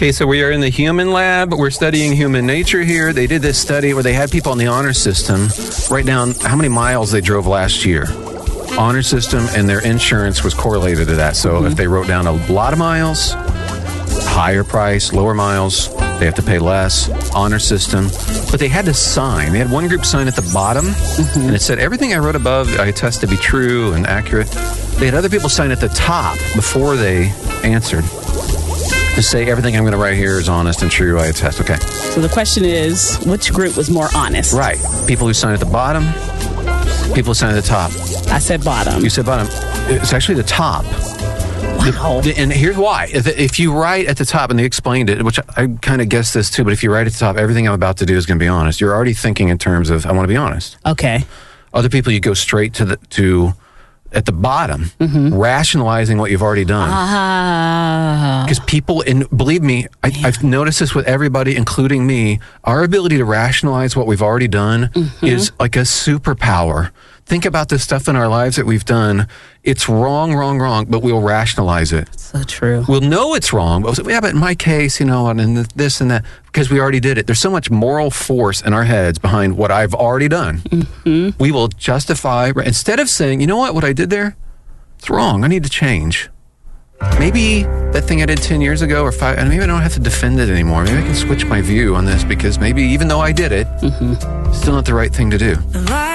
Okay, so we are in the human lab. We're studying human nature here. They did this study where they had people in the honor system write down how many miles they drove last year. Honor system and their insurance was correlated to that. So if they wrote down a lot of miles, higher price, lower miles, they have to pay less. Honor system. But they had to sign. They had one group sign at the bottom, and it said, everything I wrote above, I attest to be true and accurate. They had other people sign at the top before they answered to say, everything I'm going to write here is honest and true, I attest. Okay. So the question is, which group was more honest? Right. People who sign at the bottom, people who sign at the top. I said bottom. You said bottom. It's actually the top. Wow. And here's why. If you write at the top, and they explained it, which I kind of guessed this too, but if you write at the top, everything I'm about to do is going to be honest. You're already thinking in terms of, I want to be honest. Okay. Other people, you go straight to at the bottom, rationalizing what you've already done. Because people, and believe me, I've noticed this with everybody, including me, our ability to rationalize what we've already done is like a superpower. Think about the stuff in our lives that we've done. It's wrong, but we'll rationalize it. So true. We'll know it's wrong, but we'll say, yeah, but in my case, and this and that, because we already did it. There's so much moral force in our heads behind what I've already done. We will justify, instead of saying, you know what I did there? It's wrong. I need to change. Maybe that thing I did 10 years ago or 5, and maybe I don't have to defend it anymore. Maybe I can switch my view on this because maybe even though I did it, it's still not the right thing to do.